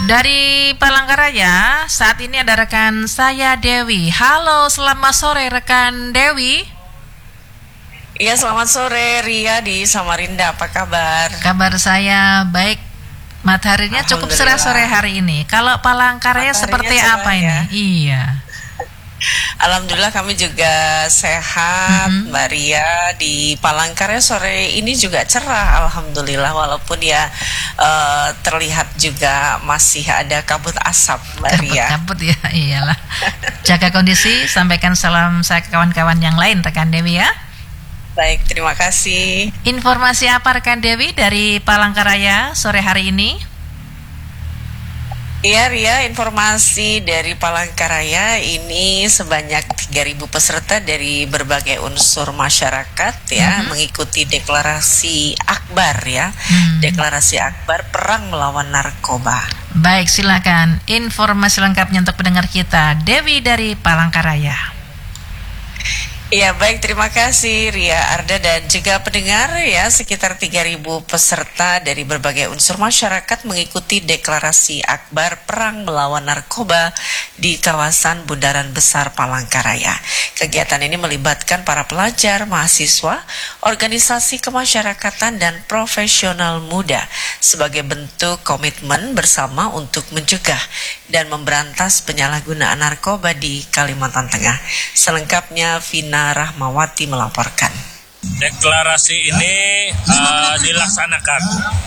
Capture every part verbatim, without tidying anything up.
Dari Palangkaraya, saat ini ada rekan saya Dewi. Halo, selamat sore rekan Dewi. Iya, selamat sore Ria di Samarinda, apa kabar? Kabar saya baik. Mataharinya cukup cerah sore hari ini. Kalau Palangkaraya seperti apa ini? Ya? Iya. Alhamdulillah kami juga sehat, mm-hmm. Mbak Ria. Di Palangkaraya sore ini juga cerah, alhamdulillah. Walaupun ya uh, terlihat juga masih ada kabut asap, Mbak Ria. Kabut-kabut ya, iyalah. Jaga kondisi, sampaikan salam saya ke kawan-kawan yang lain, rekan Dewi ya. Baik, terima kasih. Informasi apa rekan Dewi dari Palangkaraya sore hari ini? Iya Ria, informasi dari Palangkaraya ini sebanyak tiga ribu peserta dari berbagai unsur masyarakat ya mm-hmm. mengikuti deklarasi Akbar ya. Hmm. Deklarasi Akbar perang melawan narkoba. Baik, silakan informasi lengkapnya untuk pendengar kita. Dewi dari Palangkaraya. Iya, baik, terima kasih Ria, Arda dan juga pendengar ya. Sekitar tiga ribu peserta dari berbagai unsur masyarakat mengikuti deklarasi Akbar perang melawan narkoba di kawasan Bundaran Besar Palangkaraya. Kegiatan ini melibatkan para pelajar, mahasiswa, organisasi kemasyarakatan dan profesional muda sebagai bentuk komitmen bersama untuk mencegah dan memberantas penyalahgunaan narkoba di Kalimantan Tengah. Selengkapnya Vina Rahmawati melaporkan. Deklarasi ini uh, dilaksanakan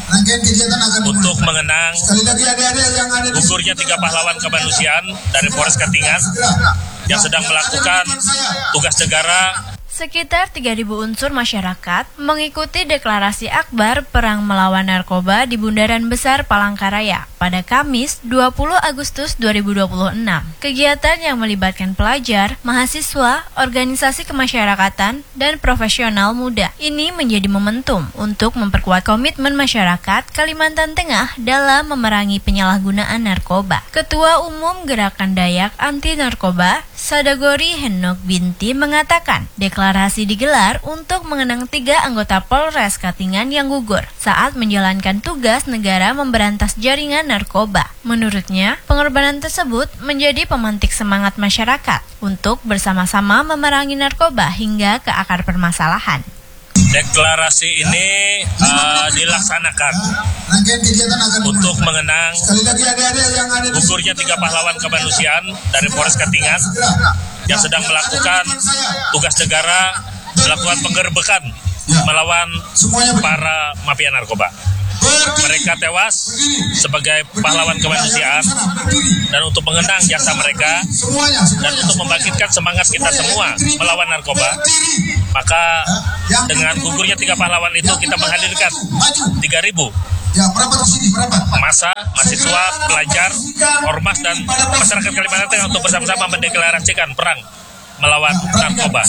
untuk mengenang gugurnya tiga pahlawan kemanusiaan dari Polres Katingan yang sedang melakukan tugas negara. Sekitar tiga ribu unsur masyarakat mengikuti deklarasi Akbar perang melawan narkoba di Bundaran Besar Palangkaraya pada Kamis dua puluh Agustus dua ribu dua puluh enam. Kegiatan yang melibatkan pelajar, mahasiswa, organisasi kemasyarakatan, dan profesional muda ini menjadi momentum untuk memperkuat komitmen masyarakat Kalimantan Tengah dalam memerangi penyalahgunaan narkoba. Ketua Umum Gerakan Dayak Anti Narkoba, Sadagori Henok Binti mengatakan, deklarasi digelar untuk mengenang tiga anggota Polres Katingan yang gugur saat menjalankan tugas negara memberantas jaringan narkoba. Menurutnya, pengorbanan tersebut menjadi pemantik semangat masyarakat untuk bersama-sama memerangi narkoba hingga ke akar permasalahan. Deklarasi ini uh, dilaksanakan untuk mengenang gugurnya tiga pahlawan kemanusiaan dari Polres Katingan yang sedang melakukan tugas negara melakukan penggerbekan melawan para mafia narkoba. Mereka tewas sebagai pahlawan kemanusiaan dan untuk mengenang jasa mereka dan untuk membangkitkan semangat kita semua melawan narkoba, maka dengan gugurnya tiga pahlawan itu kita menghadirkan tiga ribu massa, mahasiswa, pelajar, ormas dan masyarakat Kalimantan Tengah untuk bersama-sama mendeklarasikan perang melawan narkoba.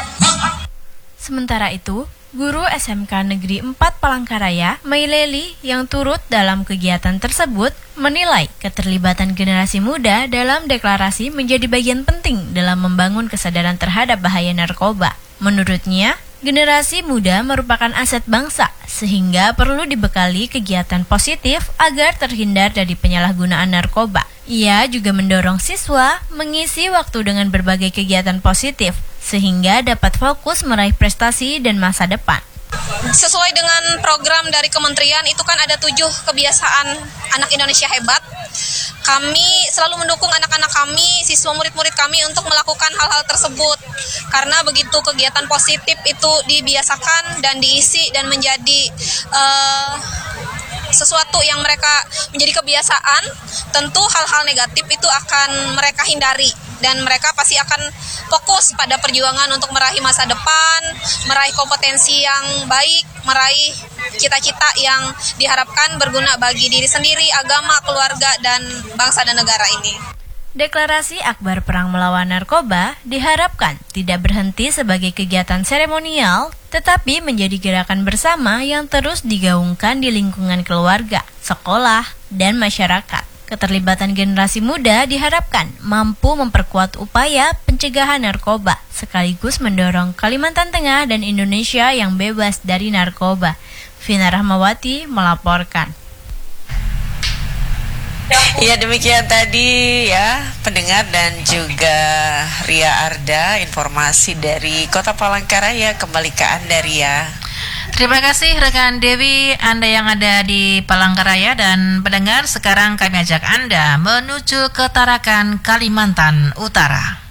Sementara itu, guru S M K Negeri empat Palangkaraya, Maileli, yang turut dalam kegiatan tersebut, menilai keterlibatan generasi muda dalam deklarasi menjadi bagian penting dalam membangun kesadaran terhadap bahaya narkoba. Menurutnya, generasi muda merupakan aset bangsa, sehingga perlu dibekali kegiatan positif agar terhindar dari penyalahgunaan narkoba. Ia juga mendorong siswa mengisi waktu dengan berbagai kegiatan positif, sehingga dapat fokus meraih prestasi dan masa depan. Sesuai dengan program dari kementerian itu kan ada tujuh kebiasaan anak Indonesia hebat. Kami selalu mendukung anak-anak kami, siswa murid-murid kami untuk melakukan hal-hal tersebut. Karena begitu kegiatan positif itu dibiasakan dan diisi dan menjadi uh, sesuatu yang mereka menjadi kebiasaan, tentu hal-hal negatif itu akan mereka hindari. Dan mereka pasti akan fokus pada perjuangan untuk meraih masa depan, meraih kompetensi yang baik, meraih cita-cita yang diharapkan berguna bagi diri sendiri, agama, keluarga, dan bangsa dan negara ini. Deklarasi Akbar Perang Melawan Narkoba diharapkan tidak berhenti sebagai kegiatan seremonial, tetapi menjadi gerakan bersama yang terus digaungkan di lingkungan keluarga, sekolah, dan masyarakat. Keterlibatan generasi muda diharapkan mampu memperkuat upaya pencegahan narkoba, sekaligus mendorong Kalimantan Tengah dan Indonesia yang bebas dari narkoba. Vina Rahmawati melaporkan. Ya, demikian tadi ya pendengar dan juga Ria Arda, informasi dari Kota Palangkaraya. Kembali ke Anda, Ria. Terima kasih rekan Dewi, Anda yang ada di Palangkaraya. Dan pendengar, sekarang kami ajak Anda menuju ke Tarakan, Kalimantan Utara.